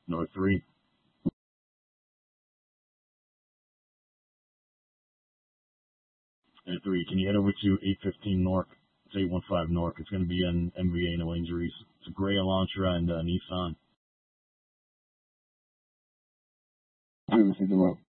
North 3. At 3, can you head over to 815 Nork? It's 815 Nork. It's going to be an MVA, no injuries. It's a gray Elantra and Nissan. Previously the road.